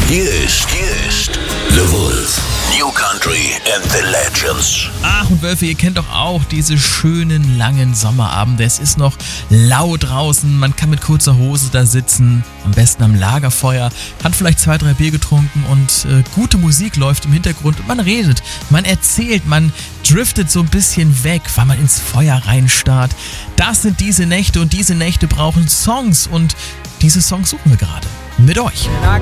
Hier ist The Wolf. New Country and the Legends. Ach, und Wölfe, ihr kennt doch auch diese schönen, langen Sommerabende. Es ist noch laut draußen, man kann mit kurzer Hose da sitzen, am besten am Lagerfeuer, hat vielleicht 2, 3 Bier getrunken und gute Musik läuft im Hintergrund und man redet, man erzählt, man driftet so ein bisschen weg, weil man ins Feuer reinstarrt. Das sind diese Nächte und diese Nächte brauchen Songs und diese Songs suchen wir gerade mit euch.